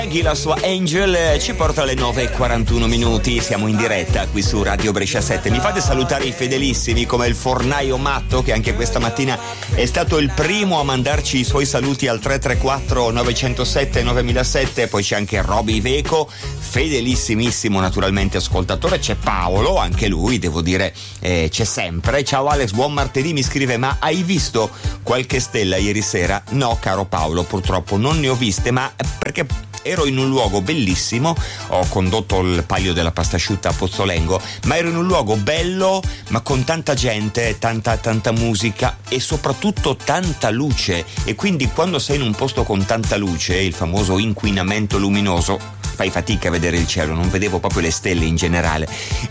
La sua Angel ci porta alle 9:41. Siamo in diretta qui su Radio Brescia 7. Mi fate salutare i fedelissimi come il fornaio Matto, che anche questa mattina è stato il primo a mandarci i suoi saluti al 334 907 9007. Poi c'è anche Roby Iveco, fedelissimissimo naturalmente ascoltatore. C'è Paolo, anche lui devo dire c'è sempre. Ciao Alex, buon martedì. Mi scrive: ma hai visto qualche stella ieri sera? No caro Paolo, purtroppo non ne ho viste, ma perché ero in un luogo bellissimo, ho condotto il Palio della Pasta Asciutta a Pozzolengo, ma ero in un luogo bello, ma con tanta gente, tanta musica e soprattutto tanta luce, e quindi quando sei in un posto con tanta luce, il famoso inquinamento luminoso, fai fatica a vedere il cielo, non vedevo proprio le stelle in generale,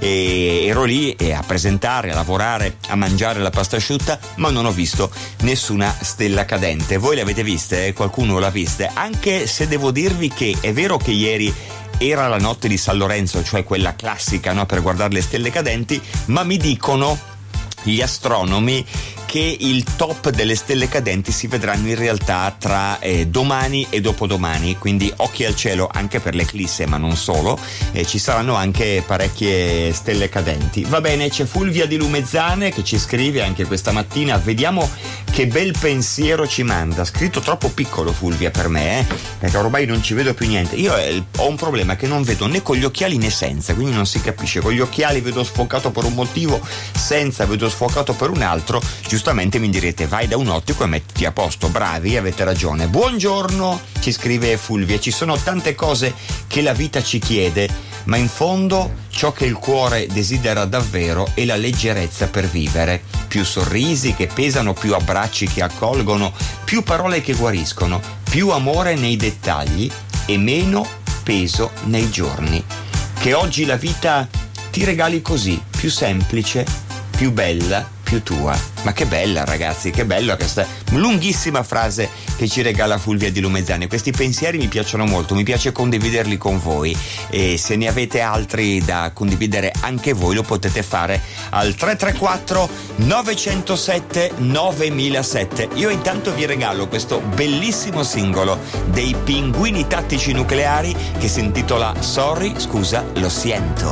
e ero lì a presentare, a lavorare, a mangiare la pasta asciutta, ma non ho visto nessuna stella cadente. Voi le avete viste? Qualcuno l'ha viste? Anche se devo dirvi che è vero che ieri era la notte di San Lorenzo, cioè quella classica, no, per guardare le stelle cadenti, ma mi dicono gli astronomi che il top delle stelle cadenti si vedranno in realtà tra domani e dopodomani, quindi occhi al cielo anche per l'eclisse, ma non solo, ci saranno anche parecchie stelle cadenti. Va bene, c'è Fulvia di Lumezzane che ci scrive anche questa mattina: vediamo che bel pensiero ci manda. Scritto troppo piccolo Fulvia per me, perché ormai non ci vedo più niente. Io ho un problema che non vedo né con gli occhiali né senza, quindi non si capisce. Con gli occhiali vedo sfocato per un motivo, senza vedo sfocato per un altro. Giustamente mi direte: vai da un ottico e mettiti a posto. Bravi, avete ragione. Buongiorno, ci scrive Fulvia: ci sono tante cose che la vita ci chiede, ma in fondo ciò che il cuore desidera davvero è la leggerezza per vivere. Più sorrisi che pesano, più abbracci che accolgono, più parole che guariscono, più amore nei dettagli e meno peso nei giorni. Che oggi la vita ti regali così, più semplice, più bella, più tua. Ma che bella, ragazzi, che bella questa lunghissima frase che ci regala Fulvia di Lumezzane. Questi pensieri mi piacciono molto, mi piace condividerli con voi, e se ne avete altri da condividere anche voi lo potete fare al 334 907 9007. Io intanto vi regalo questo bellissimo singolo dei Pinguini Tattici Nucleari che si intitola Sorry, scusa, lo siento.